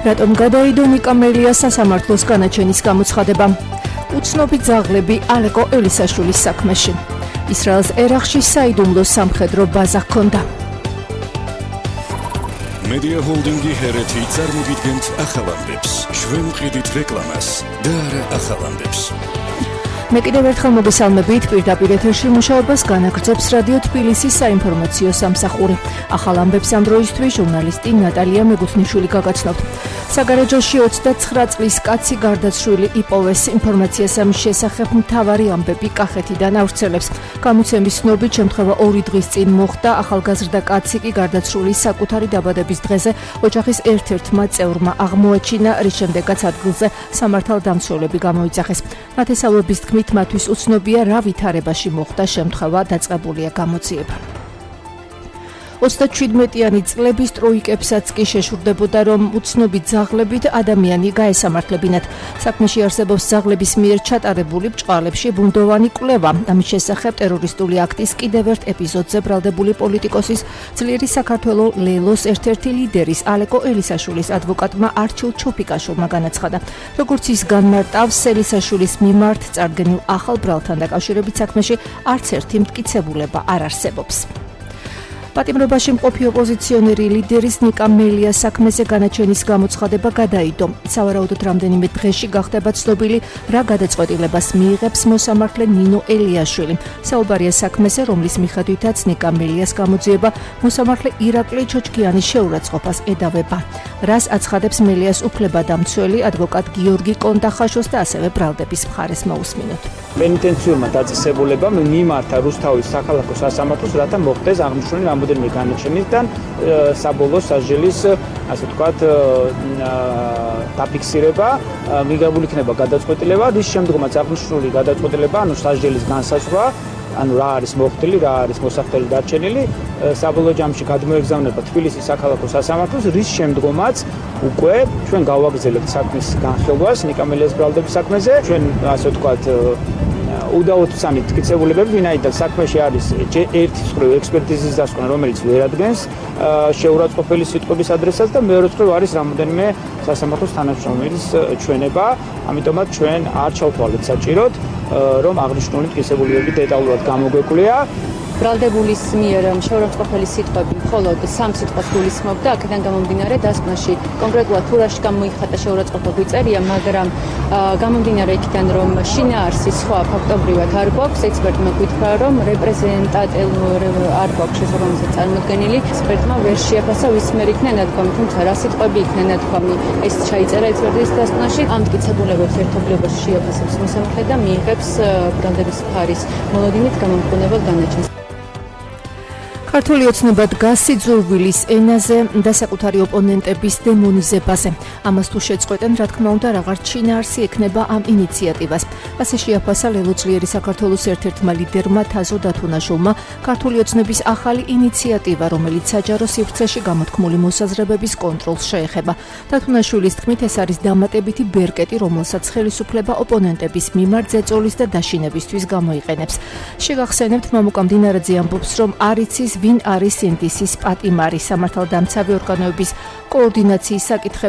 რატომ გადაიდო ნიკა მელიას სასამართლოს განაჩენის გამოცხადება. უცნობი ძაღლები ალეკო ელისაშვილის საქმეში. ისრაელს ერახში საიდუმლო სამხედრო ბაზა ჰქონდა. მედია ჰოლდინგი ჰერეთი წარმოგიდგენთ ახალ ამბებს. ჩვენ ვყიდით რეკლამას და არა ახალ ამბებს. მე კიდევ ერთხელ მოგესალმებით, პირდაპირ ეთერში მუშაობას განაგრძობს რადიო თბილისის საინფორმაციო სამსახური. ახალ ამბებს ამ დროისთვის ჟურნალისტი ნატალია მეგუთნიშვილი გაგაცნობთ. საგარეჯოში 29 წლის კაცი გარდაცვლილი იპოვეს. ინფორმაციას ამის შესახებ მთავარი ამბები კახეთიდან ავრცელებს. გამოცემის ცნობით შემთხვევა 2 დღის წინ მოხდა. ახალგაზრდა კაცი კი გარდაცვლილი საკუთარი დაბადების დღეზე ოჯახის ერთ-ერთმა წევრმა აღმოაჩინა, რის შემდეგაც ადგილზე სამართალდამცველები გამოიძახეს. ნათესავების თქმით, მათთვის უცნობია რა ვითარებაში მოხდა შემთხვევა, დაწყებულია გამოძიება. 37-იანი წლების ტროიკებსაც კი შეშურდებოდა, რომ უცნობი ძაღლებით ადამიანი გაესამართლებინათ. საქმეში არსებობს ძაღლების მიერ ჩატარებული ბრჭყალებში ბუნდოვანი კვლევა. ამის შესახებ ტერორისტული აქტის კიდევ ერთ ეპიზოდზე ბრალდებული პოლიტიკოსის ძლიერი საქართველოს ლელოს ერთ-ერთი ლიდერის ალეკო ელისაშვილის ადვოკატმა არჩილ ჩოფიკაშვილმა განაცხადა. როგორც ის განმარტავს, ელისაშვილის მიმართ წარდგენილ ახალ ბრალთან დაკავშირებით საქმეში არც ერთი მტკიცებულება არ არსებობს. პატიმრობაში მყოფი ოპოზიციონერი ლიდერის ნიკა მელიას საქმეზე განაჩენის გამოცხადება გადაიდო. სავარაუდოდ რამდენიმე დღეში გახდება ცნობილი, რა გადაწყვეტილებას მიიღებს მოსამართლე ნინო ელიაშვილი. საუბარია საქმეზე, რომლის მიხედვითაც ნიკა მელიას გამოძიება მოსამართლე ირაკლი ჩოჩკიანის შეურაცხყოფას ედავება. რას აცხადებს მელიას უფლებადამცველი ადვოკატ გიორგი კონდახაშოს და ასევე ბრალდების მხარეს მოусმინოთ. პენიტენციურმა დაწესებულებამ მიმართა რუსთავის საქალაქო სასამართლოს, რათა მოხდეს აღნიშნული რამოდენიმე განაჩენისგან საბოლოო სასჯელის, ასე ვთქვათ, დაფიქსირება, მიღებული იქნება გადაწყვეტილება, რის შემდგომაც აღნიშნული გადაწყვეტილება, ანუ სასჯელის განსაზღვრა, ანუ რა არის მოხდილი, რა არის მოსახდელი დარჩენილი, საბოლოო ჯამში გადმოეგზავნება თბილისის საქალაქო სასამართლოს, რის შემდგომაც უკვე ჩვენ გავაგრძელებთ საქმის განხილვას ნიკა მელიას ბრალდების საქმეზე. ჩვენ, ასე ვთქვათ, უდაოდ-სამი მტკიცებულებები, ვინაიდან საქმეში არის ერთი მხრივ ექსპერტიზის დასკვნა, რომელიც ვერ ადგენს შეურაცხყოფელი სიტყვების ადრესატს და მეორე მხრივ არის რამოდენიმე სასამართლოს თანამშრომელის ჩვენება, ამიტომაც ჩვენ არ ჩავთვალეთ საჭიროდ, რომ აღნიშნული მტკიცებულებები დეტალურად გამოგვეკვლიათ. ბრალდებულის მიერ შეურაცხყოფელი სიტყვები მხოლოდ 3 სიტყვას გულისხმობდა, აქედან გამომდინარე დასკვნაში კონკრეტულად თუ რაში გამოიხატა შეურაცხყოფა გვიწერია, მაგრამ გამომდინარე იქიდან, რომ შინაარსის სხვა ფაქტობრივად არ გვაქვს, ექსპერტმა გითხრა, რომ რეპრეზენტატიული არ გვაქვს შესაბამისად წარმოდგენილი, ექსპერტმა ვერ შეაფასა ვის მიერ იქნა ნათქვამი, თუმცა რა სიტყვები იქნა ნათქვამი, ეს ჩაიწერა ექსპერტის დასკვნაში. ამ მტკიცებულებებს ერთობლიობაში შეაფასებს მოსამართლე და მიიღებს ბრალდების მხარის მოლოდინით გამომხდენებელ განაჩენს. ქართული ოცნება დგას სიძულვილის ენაზე და საკუთარი ოპონენტების დემონიზებაზე. ამას თუ შეწყვეტენ, რა თქმა უნდა, რაღაც შინაარსი ექნება ამ ინიციატივას. ასე შეაფასა ლელო ძლიერი საქართველოს ერთ-ერთმა ლიდერმა თაზო დათუნაშვილმა ქართული ოცნების ახალი ინიციატივა, რომელიც საჯარო სივრცეში გამოთქმული მოსაზრებების კონტროლს შეეხება. დათუნაშვილის თქმით, ეს არის დამატებითი ბერკეტი, რომელსაც ხელისუფლება ოპონენტების მიმართ ზეწოლის და დაშინებისთვის გამოიყენებს. შეგახსენებთ, მამუკა მდინარაძე ამბობს, რომ არ იცის ვინ არის სინდისის პატიმარი. სამართალდამცავი ორგანოების კოორდინაციის საკითხები